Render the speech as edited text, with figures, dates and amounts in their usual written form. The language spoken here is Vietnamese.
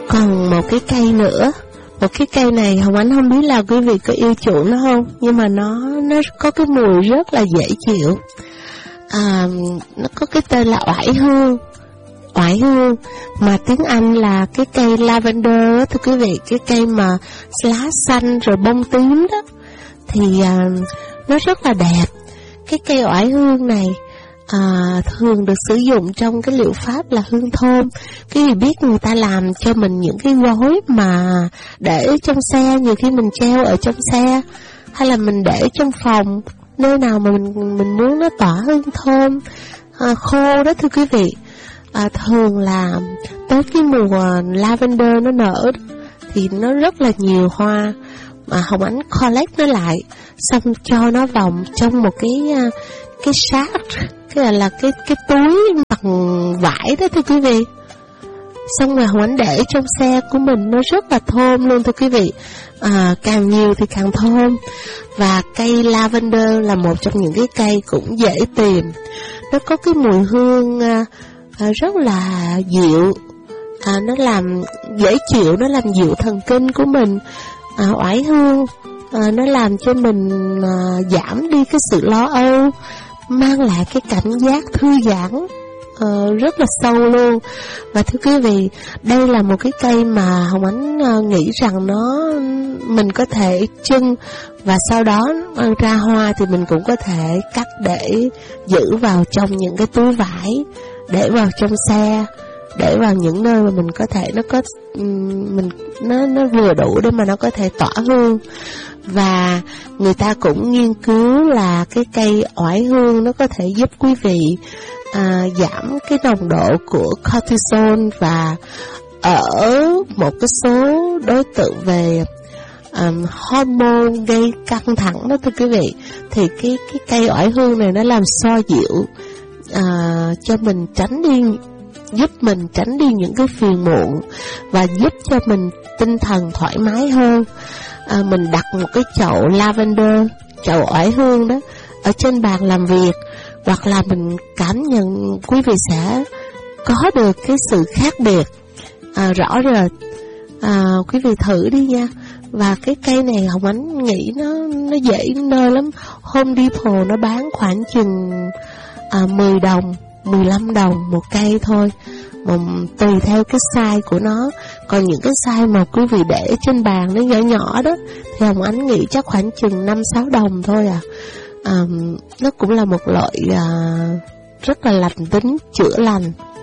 Còn một cái cây nữa, một cái cây này Hồng Ánh không biết là quý vị có yêu chuộng nó không, nhưng mà nó có cái mùi rất là dễ chịu. Nó có cái tên là oải hương. Oải hương mà tiếng Anh là cái cây lavender đó, thưa quý vị, cái cây mà lá xanh rồi bông tím đó, thì nó rất là đẹp. Cái cây oải hương này thường được sử dụng trong cái liệu pháp là hương thơm. Quý vị biết người ta làm cho mình những cái gối mà để trong xe, nhiều khi mình treo ở trong xe, hay là mình để trong phòng, nơi nào mà mình muốn nó tỏa hương thơm khô đó, thưa quý vị. Thường là tới cái mùa lavender nó nở thì nó rất là nhiều hoa, mà Hồng Ánh collect nó lại, xong cho nó vào trong một cái sáp, cái là cái túi bằng vải đó, thưa quý vị. Xong rồi Hồng Ánh để trong xe của mình, nó rất là thơm luôn, thưa quý vị. Càng nhiều thì càng thơm. Và cây lavender là một trong những cái cây cũng dễ tìm. Nó có cái mùi hương rất là dịu, nó làm dễ chịu, nó làm dịu thần kinh của mình. Oải hương nó làm cho mình giảm đi cái sự lo âu, mang lại cái cảm giác thư giãn rất là sâu luôn. Và thưa quý vị, đây là một cái cây mà Hồng Ánh nghĩ rằng mình có thể trưng, và sau đó ra hoa thì mình cũng có thể cắt để giữ vào trong những cái túi vải, để vào trong xe, để vào những nơi mà mình có thể nó vừa đủ để mà nó có thể tỏa hương. Và người ta cũng nghiên cứu là cái cây oải hương nó có thể giúp quý vị giảm cái nồng độ của cortisol, và ở một cái số đối tượng về hormone gây căng thẳng đó, thưa quý vị, thì cái cây oải hương này nó làm xoa dịu cho mình giúp mình tránh đi những cái phiền muộn, và giúp cho mình tinh thần thoải mái hơn. Mình đặt một cái chậu lavender, chậu oải hương đó ở trên bàn làm việc, hoặc là mình cảm nhận, quý vị sẽ có được cái sự khác biệt rõ rệt. Quý vị thử đi nha. Và cái cây này Hồng Ánh nghĩ nó dễ nơi lắm. Home Depot nó bán khoảng chừng 10 đồng, 15 đồng một cây thôi, tùy theo cái size của nó. Còn những cái size mà quý vị để trên bàn nó nhỏ nhỏ đó thì Hồng Ánh nghĩ chắc khoảng chừng 5-6 đồng thôi à. Nó cũng là một loại rất là lành tính, chữa lành.